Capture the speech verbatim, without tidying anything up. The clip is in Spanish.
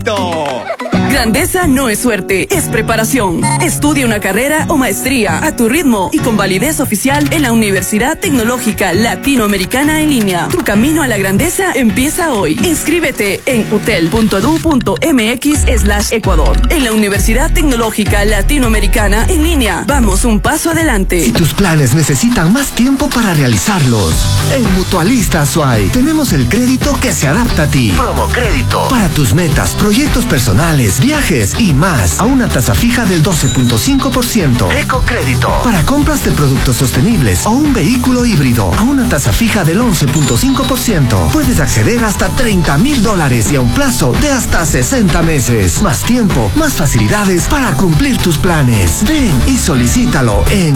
Grandeza no es suerte, es preparación. Estudia una carrera o maestría a tu ritmo y con validez oficial en la Universidad Tecnológica Latinoamericana en línea. Tu camino a la grandeza empieza hoy. Inscríbete en utel punto edu punto mx slash ecuador. En la Universidad Tecnológica Latinoamericana en línea. Vamos un paso adelante. Si tus planes necesitan más tiempo para realizarlos, en Mutualista Suay tenemos el crédito que se adapta a ti. Promo crédito para tus metas, proyectos personales, viajes y más, a una tasa fija del doce punto cinco por ciento. Ecocrédito para compras de productos sostenibles o un vehículo híbrido, a una tasa fija del once punto cinco por ciento. Puedes acceder hasta treinta mil dólares y a un plazo de hasta sesenta meses. Más tiempo, más facilidades para cumplir tus planes. Ven y solicítalo en